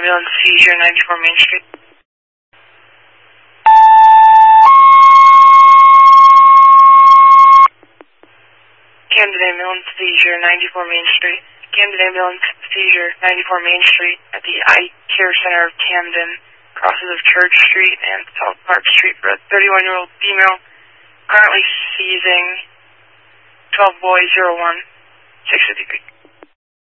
ambulance, seizure, 94 Main Street. Camden ambulance, seizure, 94 Main Street. Camden ambulance, seizure, 94 Main Street at the Eye Care Center of Camden, crosses of Church Street and South Park Street for a 31-year-old female, currently seizing 12 boy 01, 653.